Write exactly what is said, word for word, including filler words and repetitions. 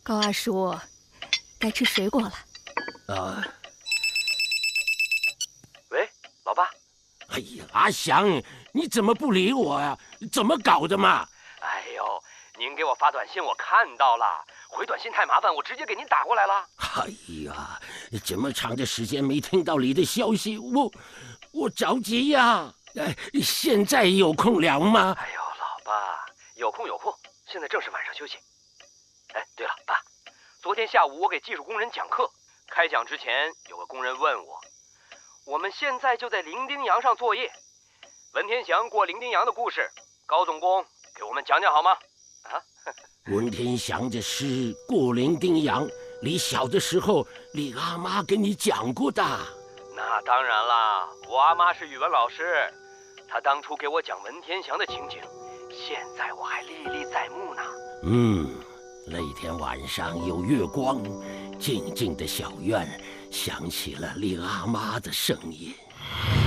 高二叔，该吃水果了。 啊， 喂，老爸。 哎呀，阿祥，你怎么不理我呀？怎么搞的嘛？ 哎呦，您给我发短信，我看到了，回短信太麻烦，我直接给您打过来了。 哎呀，这么长的时间没听到你的消息，我我着急呀！哎，现在有空聊吗？ 哎呦，老爸，有空有空，现在正是晚上休息。哎，对了，爸，昨天下午我给技术工人讲课，开讲之前有个工人问我，我们现在就在伶仃洋上作业，文天祥过伶仃洋的故事，高总工给我们讲讲好吗？啊？ 文天祥的诗《过伶仃洋》，你小的时候，你阿妈跟你讲过的。 那当然啦，我阿妈是语文老师，她当初给我讲文天祥的情景，现在我还历历在目呢。 嗯，那天晚上有月光，静静的小院响起了你阿妈的声音。